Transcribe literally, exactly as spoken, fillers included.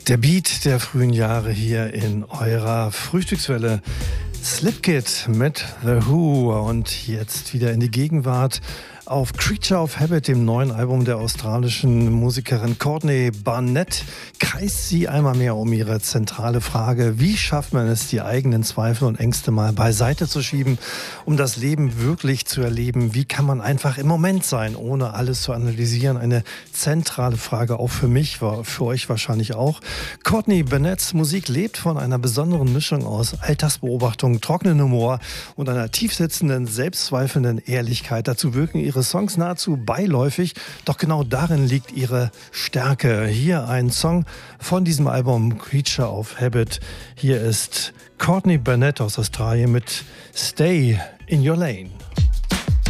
Der Beat der frühen Jahre hier in eurer Frühstückswelle. Slipkid mit The Who und jetzt wieder in die Gegenwart auf Creature of Habit, dem neuen Album der australischen Musikerin Courtney Barnett, kreist sie einmal mehr um ihre zentrale Frage: Wie schafft man es, die eigenen Zweifel und Ängste mal beiseite zu schieben, um das Leben wirklich zu erleben? Wie kann man einfach im Moment sein, ohne alles zu analysieren? Eine zentrale Frage auch für mich, für euch wahrscheinlich auch. Courtney Barnetts Musik lebt von einer besonderen Mischung aus Alltagsbeobachtung, trockenen Humor und einer tiefsitzenden, selbstzweifelnden Ehrlichkeit. Dazu wirken ihre Songs nahezu beiläufig, doch genau darin liegt ihre Stärke. Hier ein Song von diesem Album Creature of Habit. Hier ist Courtney Barnett aus Australien mit Stay in Your Lane.